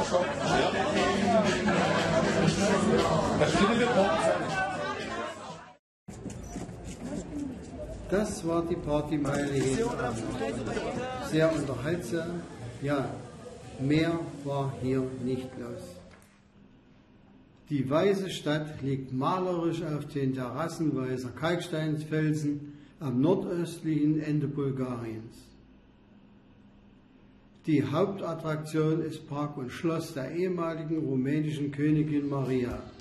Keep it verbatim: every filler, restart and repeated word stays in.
Das war die Partymeile jeden Abend. Sehr unterhaltsam. Ja, mehr war hier nicht los. Die weiße Stadt liegt malerisch auf den Terrassen weißer Kalksteinfelsen am nordöstlichen Ende Bulgariens. Die Hauptattraktion ist Park und Schloss der ehemaligen rumänischen Königin Maria.